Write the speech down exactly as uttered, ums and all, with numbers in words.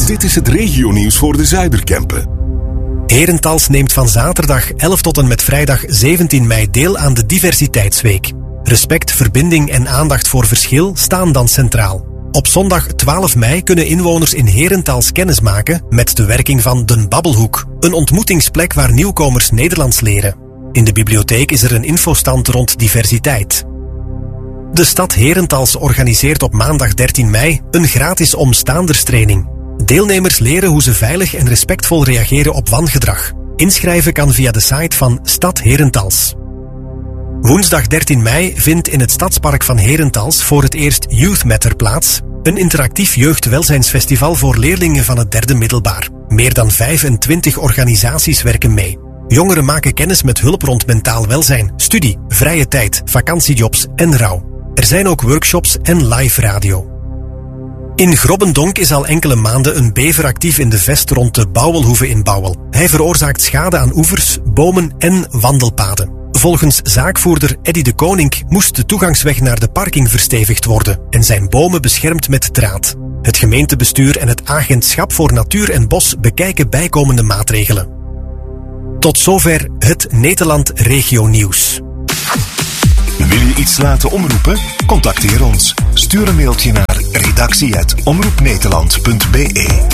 Dit is het regionieuws voor de Zuiderkempen. Herentals neemt van zaterdag elf tot en met vrijdag zeventien mei deel aan de Diversiteitsweek. Respect, verbinding en aandacht voor verschil staan dan centraal. Op zondag twaalf mei kunnen inwoners in Herentals kennismaken met de werking van Den Babbelhoek, een ontmoetingsplek waar nieuwkomers Nederlands leren. In de bibliotheek is er een infostand rond diversiteit. De stad Herentals organiseert op maandag dertien mei een gratis omstaanderstraining. Deelnemers leren hoe ze veilig en respectvol reageren op wangedrag. Inschrijven kan via de site van Stad Herentals. Woensdag dertien mei vindt in het Stadspark van Herentals voor het eerst Youth Matter plaats, een interactief jeugdwelzijnsfestival voor leerlingen van het derde middelbaar. Meer dan vijfentwintig organisaties werken mee. Jongeren maken kennis met hulp rond mentaal welzijn, studie, vrije tijd, vakantiejobs en rouw. Er zijn ook workshops en live radio. In Grobbendonk is al enkele maanden een bever actief in de vest rond de Bouwelhoeve in Bouwel. Hij veroorzaakt schade aan oevers, bomen en wandelpaden. Volgens zaakvoerder Eddy de Koning moest de toegangsweg naar de parking verstevigd worden en zijn bomen beschermd met draad. Het gemeentebestuur en het Agentschap voor Natuur en Bos bekijken bijkomende maatregelen. Tot zover het Nederland Regio Nieuws. Wil je iets laten omroepen? Contacteer ons. Stuur een mailtje naar redactie apenstaartje omroepnederland punt be.